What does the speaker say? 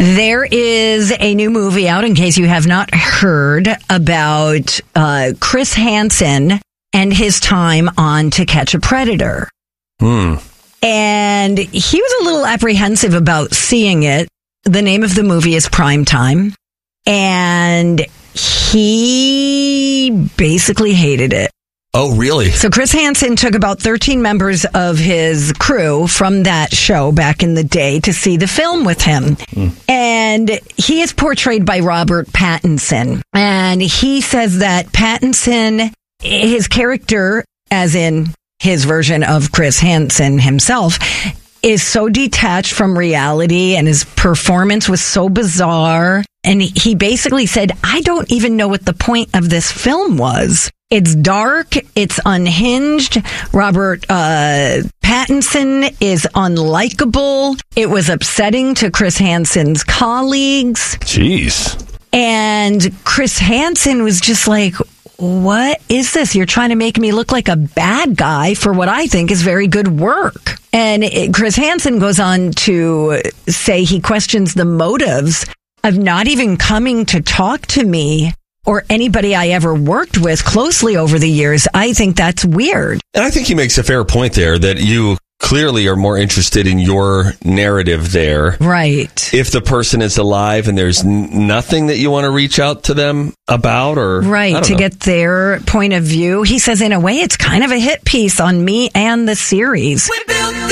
There is a new movie out, in case you have not heard, about Chris Hansen and his time on To Catch a Predator. And he was a little apprehensive about seeing it. The name of the movie is Primetime. And he basically hated it. Oh, really? So Chris Hansen took about 13 members of his crew from that show back in the day to see the film with him. And he is portrayed by Robert Pattinson. And he says that Pattinson, his character, as in his version of Chris Hansen himself, is so detached from reality, and his performance was so bizarre. And he basically said, I don't even know what the point of this film was. It's dark. It's unhinged. Robert Pattinson is unlikable. It was upsetting to Chris Hansen's colleagues. Jeez. And Chris Hansen was just like, what is this? You're trying to make me look like a bad guy for what I think is very good work. And Chris Hansen goes on to say he questions the motives of not even coming to talk to me or anybody I ever worked with closely over the years. I think that's weird. And I think he makes a fair point there that you clearly are more interested in your narrative there. Right. If the person is alive and there's nothing that you want to reach out to them about, or right, to get their point of view. He says, in a way, it's kind of a hit piece on me and the series.